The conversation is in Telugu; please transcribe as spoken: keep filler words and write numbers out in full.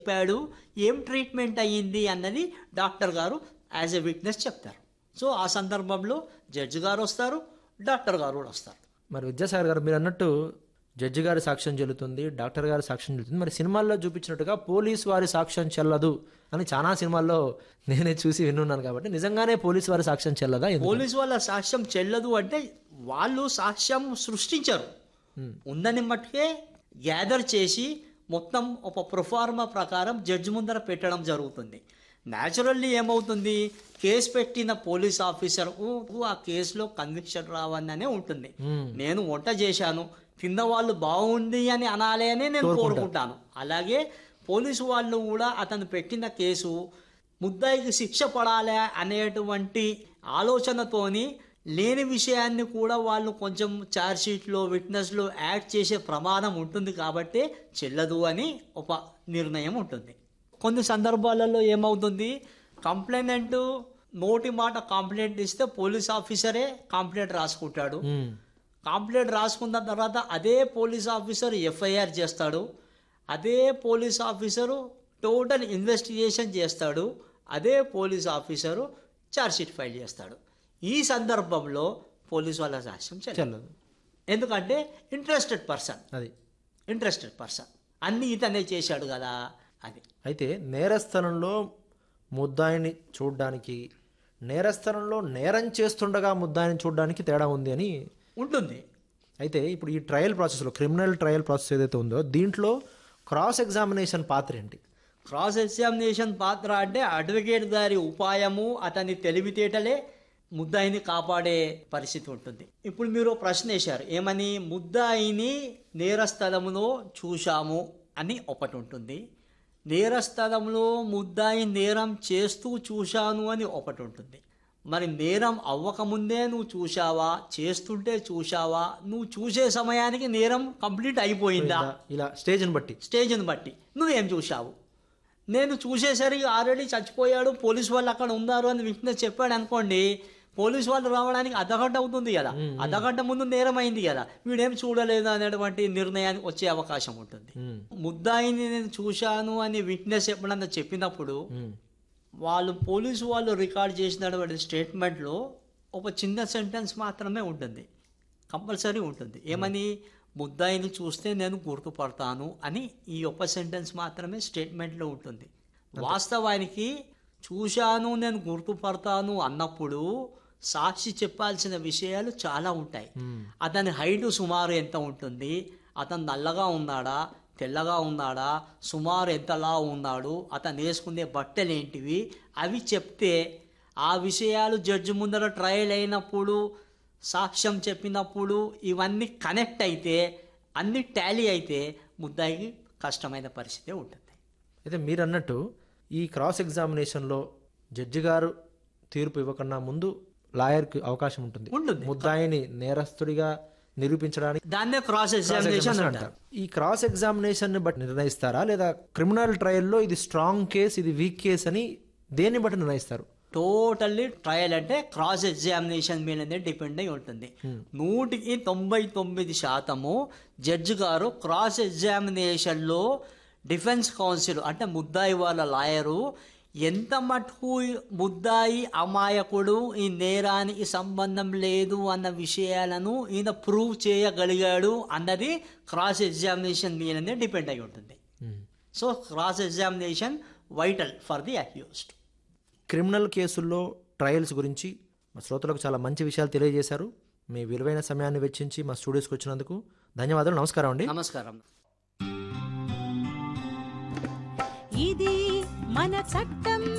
చెప్పాడు, ఏం ట్రీట్మెంట్ అయ్యింది అన్నది డాక్టర్ గారు యాజ్ ఎ విట్నెస్ చెప్తారు. సో ఆ సందర్భంలో జడ్జి గారు వస్తారు, డాక్టర్ గారు కూడా వస్తారు. మరి విద్యాసాగర్ గారు మీరు అన్నట్టు జడ్జి గారి సాక్ష్యం చెల్లుతుంది, డాక్టర్ గారి సాక్ష్యం చెల్లుతుంది. మరి సినిమాల్లో చూపించినట్టుగా పోలీసు వారి సాక్ష్యం చెల్లదు అని చాలా సినిమాల్లో నేనే చూసి వినున్నాను. కాబట్టి నిజంగానే పోలీసు వారి సాక్ష్యం చెల్లదా? పోలీసు వాళ్ళ సాక్ష్యం చెల్లదు అంటే వాళ్ళు సాక్ష్యం సృష్టించరు, ఉందని మట్టుకే గ్యాదర్ చేసి మొత్తం ఒక ప్రొఫార్మా ప్రకారం జడ్జి ముందర పెట్టడం జరుగుతుంది. న్యాచురల్లీ ఏమవుతుంది, కేసు పెట్టిన పోలీస్ ఆఫీసర్ ఆ కేసులో కన్విక్షన్ రావన్ననే ఉంటుంది. నేను వంట చేశాను, కింద వాళ్ళు బాగుంది అని అనాలి అని నేను కోరుకుంటాను. అలాగే పోలీసు వాళ్ళు కూడా అతను పెట్టిన కేసు ముద్దాయికి శిక్ష పడాలి అనేటువంటి ఆలోచనతోని లేని విషయాన్ని కూడా వాళ్ళు కొంచెం ఛార్జ్షీట్లో విట్నెస్లో యాడ్ చేసే ప్రమాదం ఉంటుంది. కాబట్టి చెల్లదు అని ఒక నిర్ణయం ఉంటుంది. కొన్ని సందర్భాలలో ఏమవుతుంది, కంప్లైనెంట్ నోటి మాట కంప్లైంట్ ఇస్తే పోలీస్ ఆఫీసరే కంప్లైంట్ రాసుకుంటాడు. కంప్లైంట్ రాసుకున్న తర్వాత అదే పోలీస్ ఆఫీసర్ ఎఫ్ఐఆర్ చేస్తాడు, అదే పోలీస్ ఆఫీసరు టోటల్ ఇన్వెస్టిగేషన్ చేస్తాడు, అదే పోలీస్ ఆఫీసరు ఛార్జ్షీట్ ఫైల్ చేస్తాడు. ఈ సందర్భంలో పోలీసు వాళ్ళ సాక్ష్యం చెల్లదు. ఎందుకంటే ఇంట్రెస్టెడ్ పర్సన్, అది ఇంట్రెస్టెడ్ పర్సన్ అన్ని ఇతనే చేశాడు కదా అది. అయితే నేరస్థలంలో ముద్దాయిని చూడడానికి, నేరస్థలంలో నేరం చేస్తుండగా ముద్దాయిని చూడడానికి తేడా ఉంది అని ఉంటుంది. అయితే ఇప్పుడు ఈ ట్రయల్ ప్రాసెస్లో, క్రిమినల్ ట్రయల్ ప్రాసెస్ ఏదైతే ఉందో దీంట్లో క్రాస్ ఎగ్జామినేషన్ పాత్ర ఏంటి? క్రాస్ ఎగ్జామినేషన్ పాత్ర అంటే అడ్వకేట్ గారి ఉపాయము, అతని తెలివితేటలే ముద్దాయిని కాపాడే పరిస్థితి ఉంటుంది. ఇప్పుడు మీరు ప్రశ్న వేశారు ఏమని, ముద్దాయిని నేరస్థలంలో చూశాము అని ఒకటి ఉంటుంది, నేరస్థలంలో ముద్దాయి నేరం చేస్తూ చూశాను అని ఒకటి ఉంటుంది. మరి నేరం అవ్వకముందే నువ్వు చూశావా, చేస్తుంటే చూశావా, నువ్వు చూసే సమయానికి నేరం కంప్లీట్ అయిపోయిందా, ఇలా స్టేజ్ని బట్టి స్టేజ్ని బట్టి నువ్వేం చూశావు. నేను చూసేసరికి ఆల్రెడీ చచ్చిపోయాడు, పోలీసు వాళ్ళు అక్కడ ఉన్నారు అని విట్నెస్ చెప్పాడు అనుకోండి, పోలీసు వాళ్ళు రావడానికి అర్ధగంట అవుతుంది కదా, అర్ధగంట ముందు నేరం అయింది కదా, వీడేం చూడలేదు అనేటువంటి నిర్ణయానికి వచ్చే అవకాశం ఉంటుంది. ముద్దాయిని నేను చూశాను అని విట్నెస్ ఎప్పుడన్నా చెప్పినప్పుడు వాళ్ళు పోలీసు వాళ్ళు రికార్డ్ చేసినటువంటి స్టేట్మెంట్లో ఒక చిన్న సెంటెన్స్ మాత్రమే ఉంటుంది, కంపల్సరీ ఉంటుంది. ఏమని, ముద్దాయిని చూస్తే నేను గుర్తుపడతాను అని ఈ ఒక్క సెంటెన్స్ మాత్రమే స్టేట్మెంట్లో ఉంటుంది. వాస్తవానికి చూశాను నేను గుర్తుపడతాను అన్నప్పుడు సాక్షి చెప్పాల్సిన విషయాలు చాలా ఉంటాయి. అతని హైట్ సుమారు ఎంత ఉంటుంది, అతను నల్లగా ఉన్నాడా, తెల్లగా ఉన్నాడా, సుమారు ఎంతలా ఉన్నాడు, అతను వేసుకునే బట్టలు ఏంటివి, అవి చెప్తే ఆ విషయాలు జడ్జి ముందర ట్రయల్ అయినప్పుడు, సాక్ష్యం చెప్పినప్పుడు ఇవన్నీ కనెక్ట్ అయితే, అన్ని టాలీ అయితే ముద్దాయికి కష్టమైన పరిస్థితి ఉంటుంది. అయితే మీరు అన్నట్టు ఈ క్రాస్ ఎగ్జామినేషన్లో జడ్జి గారు తీర్పు ఇవ్వకన్నా ముందు లాయర్కి అవకాశం ఉంటుంది ఉంటుంది ముద్దాయిని నేరస్తుడిగా నిరూపించడానికి. దాన్నే క్రాస్ ఎగ్జామినేషన్ అంటారు. ఈ క్రాస్ ఎగ్జామినేషన్ బట్టి నిర్ణయిస్తారా, లేదా క్రిమినల్ ట్రయల్లో ఇది స్ట్రాంగ్ కేస్ ఇది వీక్ కేస్ అని దేన్ని బట్టి నిర్ణయిస్తారు? టోటల్లీ ట్రయల్ అంటే క్రాస్ ఎగ్జామినేషన్ మీదనే డిపెండ్ అయి ఉంటుంది. నూటికి తొంభై తొమ్మిది శాతము జడ్జి గారు క్రాస్ ఎగ్జామినేషన్లో డిఫెన్స్ కౌన్సిల్ అంటే ముద్దాయి వాళ్ళ లాయరు ఎంత మటుకు ముద్దాయి అమాయకుడు, ఈ నేరానికి సంబంధం లేదు అన్న విషయాలను ఈయన ప్రూవ్ చేయగలిగాడు అన్నది క్రాస్ ఎగ్జామినేషన్ మీదనే డిపెండ్ అయి ఉంటుంది. So cross examination vital for the accused. Criminal కేసుల్లో ట్రయల్స్ గురించి మా శ్రోతలకు చాలా మంచి విషయాలు తెలియజేశారు. మీ విలువైన సమయాన్ని వెచ్చించి మా స్టూడియోస్కి వచ్చినందుకు ధన్యవాదాలు. నమస్కారం అండి. నమస్కారం. ఇది మన చట్టం